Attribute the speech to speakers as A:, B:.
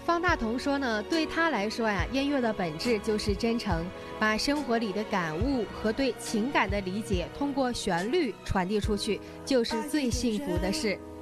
A: 方大同说呢，对他来说呀，音乐的本质就是真诚，把生活里的感悟和对情感的理解通过旋律传递出去，就是最幸福的事。